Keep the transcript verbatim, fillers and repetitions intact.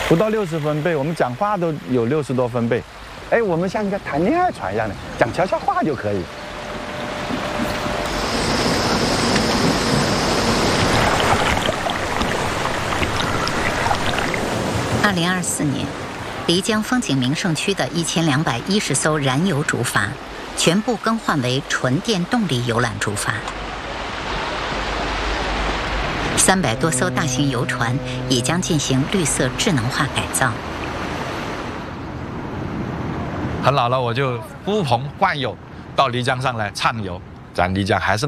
不到六十分贝，我们讲话都有六十多分贝。哎，我们像一个谈恋爱船一样的，讲悄悄话就可以。 二零二四年，漓江风景名胜区的一千两百一十艘燃油竹筏，全部更换为纯电动力游览竹筏。三百多艘大型游船也将进行绿色智能化改造。 很老了，我就呼朋唤友到漓江上来畅游，咱漓江还是